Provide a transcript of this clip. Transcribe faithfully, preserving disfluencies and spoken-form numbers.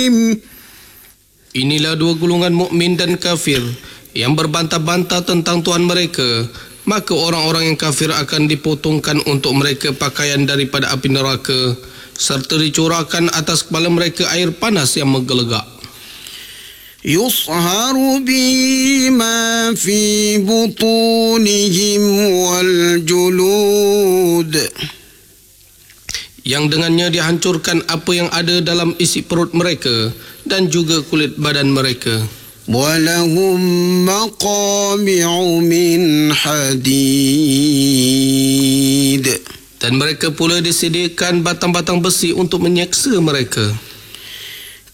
بهم. Inilah dua golongan mukmin dan kafir yang berbantah-bantah tentang Tuhan mereka. Maka orang-orang yang kafir akan dipotongkan untuk mereka pakaian daripada api neraka, serta dicurahkan atas kepala mereka air panas yang menggelegak. يصهر به ما في بطونهم والجلود. Yang dengannya dihancurkan apa yang ada dalam isi perut mereka dan juga kulit badan mereka. وَلَهُمْ مَقَامِعُ مِنْ حَدِيدٍ. Dan mereka pula disediakan batang-batang besi untuk menyeksa mereka.